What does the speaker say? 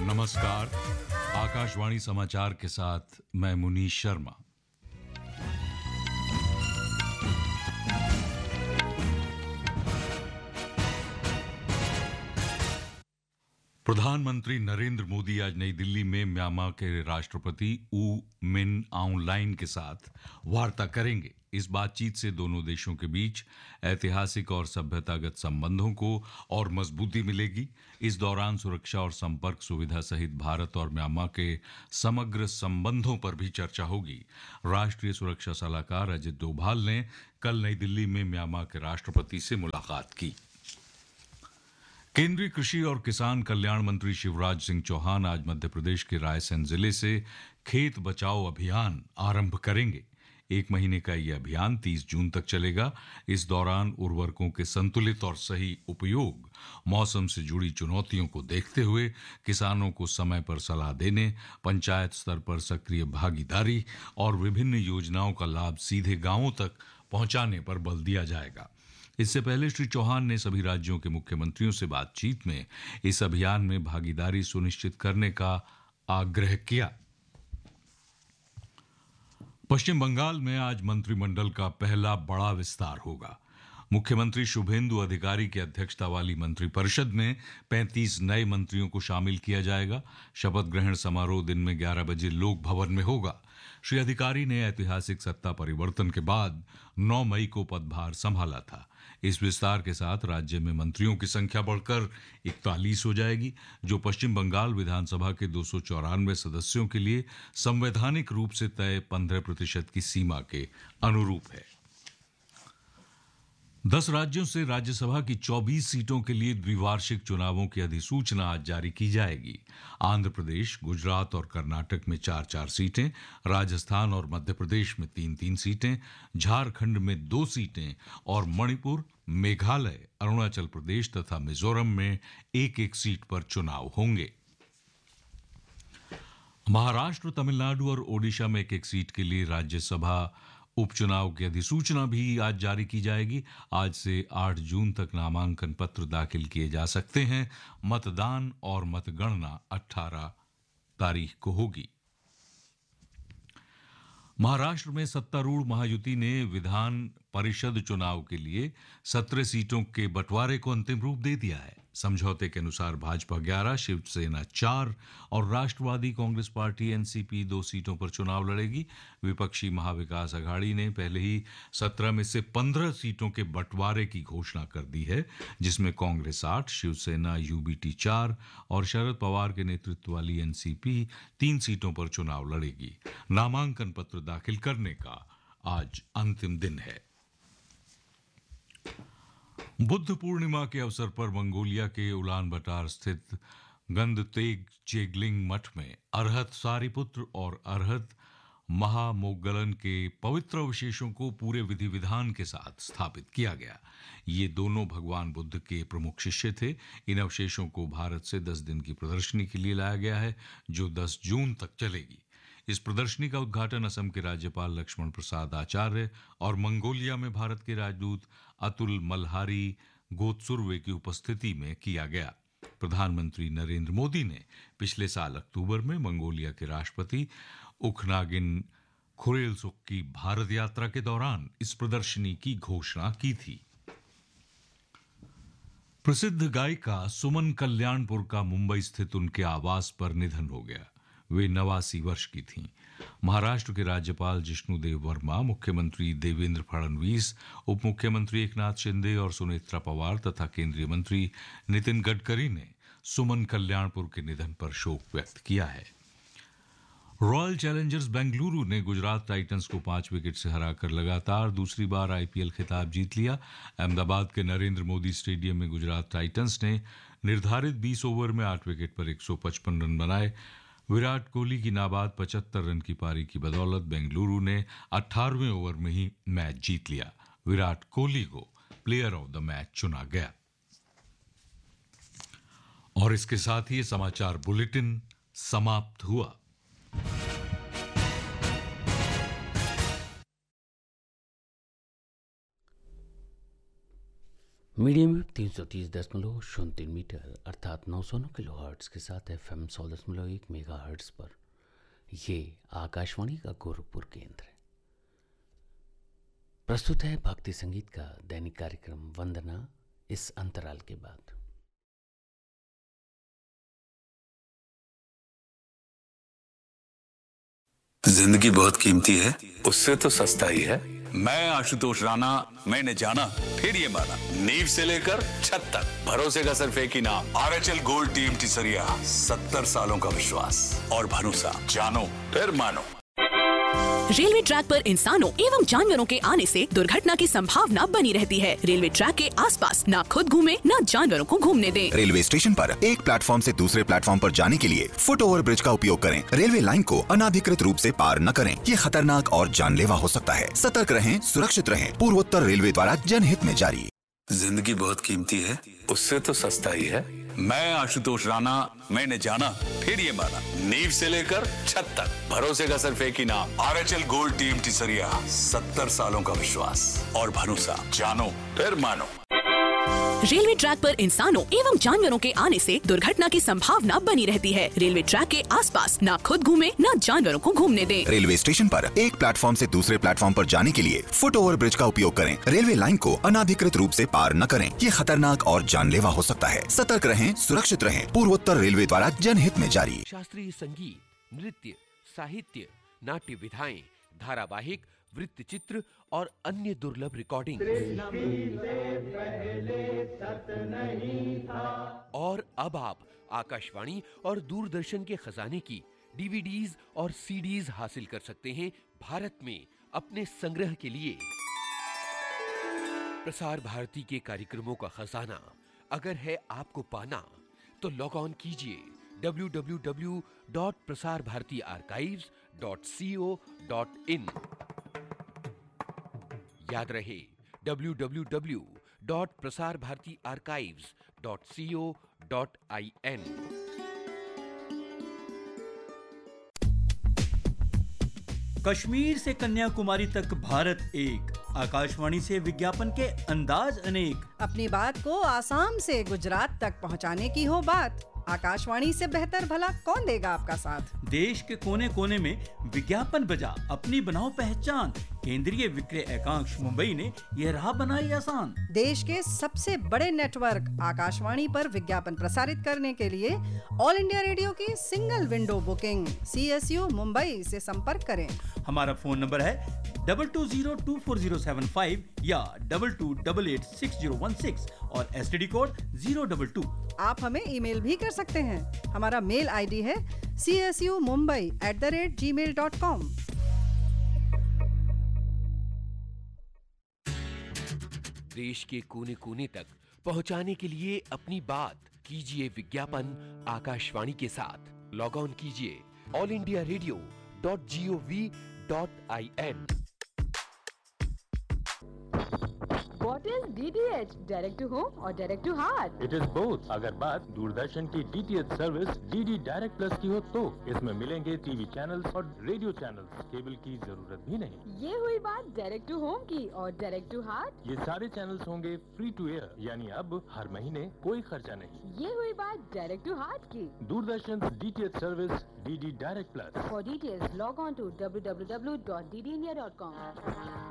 नमस्कार। आकाशवाणी समाचार के साथ मैं मुनीश शर्मा। प्रधानमंत्री नरेंद्र मोदी आज नई दिल्ली में म्यांमार के राष्ट्रपति ऊ मिन आउंग लाइन के साथ वार्ता करेंगे। इस बातचीत से दोनों देशों के बीच ऐतिहासिक और सभ्यतागत संबंधों को और मजबूती मिलेगी। इस दौरान सुरक्षा और संपर्क सुविधा सहित भारत और म्यांमार के समग्र संबंधों पर भी चर्चा होगी। राष्ट्रीय सुरक्षा सलाहकार अजित डोभाल ने कल नई दिल्ली में म्यांमार के राष्ट्रपति से मुलाकात की। केंद्रीय कृषि और किसान कल्याण मंत्री शिवराज सिंह चौहान आज मध्य प्रदेश के रायसेन जिले से खेत बचाओ अभियान आरंभ करेंगे। 1 महीने का यह अभियान 30 जून तक चलेगा। इस दौरान उर्वरकों के संतुलित और सही उपयोग, मौसम से जुड़ी चुनौतियों को देखते हुए किसानों को समय पर सलाह देने, पंचायत स्तर पर सक्रिय भागीदारी और विभिन्न योजनाओं का लाभ सीधे गांवों तक पहुंचाने पर बल दिया जाएगा। इससे पहले श्री चौहान ने सभी राज्यों के मुख्यमंत्रियों से बातचीत में इस अभियान में भागीदारी सुनिश्चित करने का आग्रह किया। पश्चिम बंगाल में आज मंत्रिमंडल का पहला बड़ा विस्तार होगा। मुख्यमंत्री शुभेंदु अधिकारी की अध्यक्षता वाली मंत्रिपरिषद में 35 नए मंत्रियों को शामिल किया जाएगा। शपथ ग्रहण समारोह दिन में 11 बजे लोक भवन में होगा। श्री अधिकारी ने ऐतिहासिक सत्ता परिवर्तन के बाद 9 मई को पदभार संभाला था। इस विस्तार के साथ राज्य में मंत्रियों की संख्या बढ़कर 41 हो जाएगी, जो पश्चिम बंगाल विधानसभा के 294 सदस्यों के लिए संवैधानिक रूप से तय 15% की सीमा के अनुरूप है। 10 राज्यों से राज्यसभा की 24 सीटों के लिए द्विवार्षिक चुनावों की अधिसूचना आज जारी की जाएगी। आंध्र प्रदेश, गुजरात और कर्नाटक में 4-4 सीटें, राजस्थान और मध्य प्रदेश में 3-3 सीटें, झारखंड में 2 सीटें और मणिपुर, मेघालय, अरुणाचल प्रदेश तथा मिजोरम में 1-1 सीट पर चुनाव होंगे। महाराष्ट्र, तमिलनाडु और ओडिशा में 1-1 सीट के लिए राज्यसभा उपचुनाव की अधिसूचना भी आज जारी की जाएगी। आज से 8 जून तक नामांकन पत्र दाखिल किए जा सकते हैं। मतदान और मतगणना 18 तारीख को होगी। महाराष्ट्र में सत्तारूढ़ महायुति ने विधान परिषद चुनाव के लिए 17 सीटों के बंटवारे को अंतिम रूप दे दिया है। समझौते के अनुसार भाजपा 11, शिवसेना 4 और राष्ट्रवादी कांग्रेस पार्टी एनसीपी 2 सीटों पर चुनाव लड़ेगी। विपक्षी महाविकास अघाड़ी ने पहले ही 17 में से 15 सीटों के बंटवारे की घोषणा कर दी है, जिसमें कांग्रेस 8, शिवसेना यूबीटी 4 और शरद पवार के नेतृत्व वाली एनसीपी 3 सीटों पर चुनाव लड़ेगी। नामांकन पत्र दाखिल करने का आज अंतिम दिन है। बुद्ध पूर्णिमा के अवसर पर मंगोलिया के उलान बटार स्थित गंदतेग चेगलिंग मठ में अरहत सारिपुत्र और अरहत महामोग्गलन के पवित्र अवशेषों को पूरे विधि विधान के साथ स्थापित किया गया। ये दोनों भगवान बुद्ध के प्रमुख शिष्य थे। इन अवशेषों को भारत से 10 दिन की प्रदर्शनी के लिए लाया गया है, जो 10 जून तक चलेगी। इस प्रदर्शनी का उद्घाटन असम के राज्यपाल लक्ष्मण प्रसाद आचार्य और मंगोलिया में भारत के राजदूत अतुल मल्हारी गोत्सुर्वे की उपस्थिति में किया गया। प्रधानमंत्री नरेंद्र मोदी ने पिछले साल अक्टूबर में मंगोलिया के राष्ट्रपति उखनागिन खुरेलसुख की भारत यात्रा के दौरान इस प्रदर्शनी की घोषणा की थी। प्रसिद्ध गायिका सुमन कल्याणपुर का मुंबई स्थित उनके आवास पर निधन हो गया। वे 89 वर्ष की थीं। महाराष्ट्र के राज्यपाल जिष्णुदेव वर्मा, मुख्यमंत्री देवेंद्र फडणवीस, उप मुख्यमंत्री एकनाथ शिंदे और सुनेत्रा पवार तथा केंद्रीय मंत्री नितिन गडकरी ने सुमन कल्याणपुर के निधन पर शोक व्यक्त किया है। रॉयल चैलेंजर्स बेंगलुरु ने गुजरात टाइटंस को 5 विकेट से हराकर लगातार दूसरी बार आईपीएल खिताब जीत लिया। अहमदाबाद के नरेंद्र मोदी स्टेडियम में गुजरात टाइटंस ने निर्धारित 20 ओवर में 8 विकेट पर 155 रन बनाए। विराट कोहली की नाबाद 75 रन की पारी की बदौलत बेंगलुरु ने 18वें ओवर में ही मैच जीत लिया। विराट कोहली को प्लेयर ऑफ द मैच चुना गया। और इसके साथ ही समाचार बुलेटिन समाप्त हुआ। मीडियम 330.03 मीटर अर्थात 909 किलोहर्ट्ज़ के साथ FM 100.1 मेगाहर्ट्ज़ पर ये आकाशवाणी का गोरखपुर केंद्र है। प्रस्तुत है भक्ति संगीत का दैनिक कार्यक्रम वंदना इस अंतराल के बाद। जिंदगी बहुत कीमती है, उससे तो सस्ता ही है। मैं आशुतोष राणा, मैंने जाना फिर ये माना, नींव से लेकर छत तक भरोसे का सिर्फ एक ही नाम, आरएचएल गोल्ड टीएमटी सरिया। 70 सालों का विश्वास और भरोसा, जानो फिर मानो। रेलवे ट्रैक पर इंसानों एवं जानवरों के आने से दुर्घटना की संभावना बनी रहती है। रेलवे ट्रैक के आसपास ना खुद घूमे ना जानवरों को घूमने दें। रेलवे स्टेशन पर एक प्लेटफॉर्म से दूसरे प्लेटफॉर्म पर जाने के लिए फुट ओवर ब्रिज का उपयोग करें। रेलवे लाइन को अनाधिकृत रूप से पार न करें, ये खतरनाक और जानलेवा हो सकता है। सतर्क रहें, सुरक्षित रहें। पूर्वोत्तर रेलवे द्वारा जनहित में जारी। जिंदगी बहुत कीमती है, उससे तो सस्ता ही है। मैं आशुतोष राणा, मैंने जाना फिर ये माना, नींव से लेकर छत तक भरोसे का सिर्फ एक ही नाम, आरएचएल गोल्ड टीएमटी सरिया। 70 सालों का विश्वास और भरोसा, जानो फिर मानो। रेलवे ट्रैक पर इंसानों एवं जानवरों के आने से दुर्घटना की संभावना बनी रहती है। रेलवे ट्रैक के आसपास ना खुद घूमे ना जानवरों को घूमने दें। रेलवे स्टेशन पर एक प्लेटफॉर्म से दूसरे प्लेटफॉर्म पर जाने के लिए फुट ओवर ब्रिज का उपयोग करें। रेलवे लाइन को अनाधिकृत रूप से पार न करें, ये खतरनाक और जानलेवा हो सकता है। सतर्क रहें, सुरक्षित रहें। पूर्वोत्तर रेलवे द्वारा जनहित में जारी। शास्त्रीय संगीत, नृत्य, साहित्य, नाट्य विधाएं, धारावाहिक, वृत्त चित्र और अन्य दुर्लभ रिकॉर्डिंग। और अब आप आकाशवाणी और दूरदर्शन के खजाने की डीवीडीज और सीडीज हासिल कर सकते हैं भारत में अपने संग्रह के लिए। प्रसार भारती के कार्यक्रमों का खजाना अगर है आपको पाना तो लॉग ऑन कीजिए www.prasarbhartiarchives.co.in। याद रहे www.prasarbhartiarchives.co.in। कश्मीर से कन्याकुमारी तक भारत एक, आकाशवाणी से विज्ञापन के अंदाज अनेक। अपनी बात को आसाम से गुजरात तक पहुंचाने की हो बात, आकाशवाणी से बेहतर भला कौन देगा आपका साथ। देश के कोने कोने में विज्ञापन बजा अपनी बनाओ पहचान। केंद्रीय विक्रय एकांश मुंबई ने यह राह बनाई आसान। देश के सबसे बड़े नेटवर्क आकाशवाणी पर विज्ञापन प्रसारित करने के लिए ऑल इंडिया रेडियो की single window booking CSU Mumbai से संपर्क करें। हमारा फोन नंबर है 22024075 या 22886016 और STD कोड 022। आप हमें ईमेल भी कर सकते हैं। हमारा मेल ID है csumumbai@gmail.com। देश के कोने कोने तक पहुंचाने के लिए अपनी बात कीजिए विज्ञापन आकाशवाणी के साथ। लॉग ऑन कीजिए allindiaradio.gov.in। What is DTH? Direct to home or direct to heart? It is both। अगर बात दूरदर्शन की DTH service DD direct plus की हो तो इसमें मिलेंगे टीवी चैनल्स और रेडियो चैनल्स, केबल की जरूरत भी नहीं। ये हुई बात डायरेक्ट टू होम की। और डायरेक्ट टू हार्ट? ये सारे चैनल्स होंगे फ्री टू एयर, यानी अब हर महीने कोई खर्चा नहीं। ये हुई बात डायरेक्ट टू हार्ट की। Doordarshan DTH service DD direct plus. For details log on to www.ddindia.com।